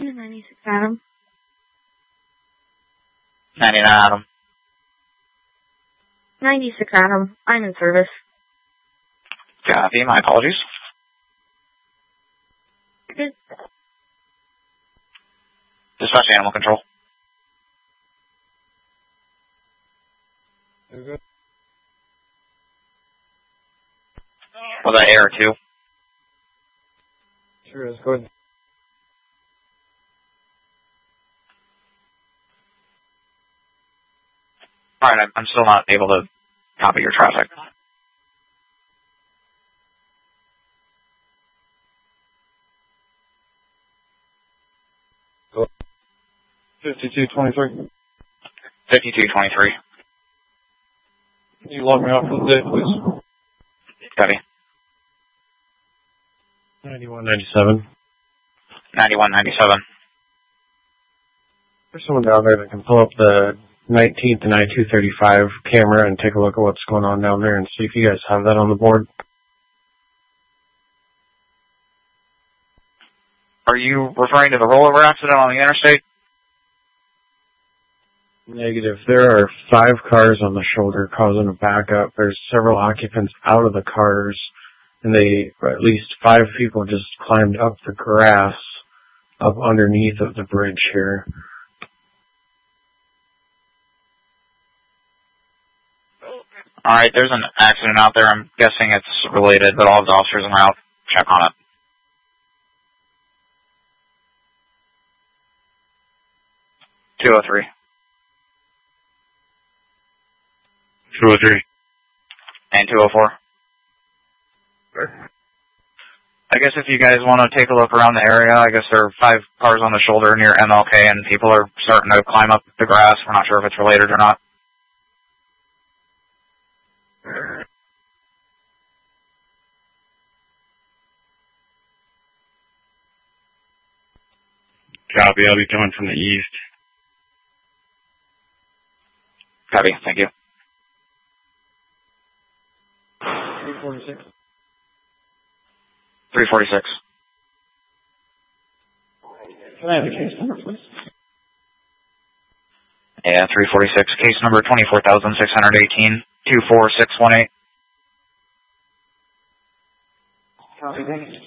96 Adam. 99 Adam. 96 Adam. I'm in service. Copy. My apologies. Good. Dispatch animal control. Good. Was that air too? Sure is. Go ahead. Alright, I'm still not able to copy your traffic. Go. 5223. 5223. Can you log me off for the day, please? Copy. 9197. 9197. There's someone down there that can pull up the 19th and I-235 camera and take a look at what's going on down there and see if you guys have that on the board. Are you referring to the rollover accident on the interstate? Negative. There are 5 cars on the shoulder causing a backup. There's several occupants out of the cars, and at least 5 people just climbed up the grass up underneath of the bridge here. Alright, there's an accident out there. I'm guessing it's related, but all of the officers en route. Check on it. .203. 203. And 204. I guess if you guys want to take a look around the area, I guess there are 5 cars on the shoulder near MLK, and people are starting to climb up the grass. We're not sure if it's related or not. Copy. I'll be coming from the east. Copy. Thank you. 346. 346. Can I have the case number, please? Yeah, 346. Case number 24,618. 24618. Copy. Thank you.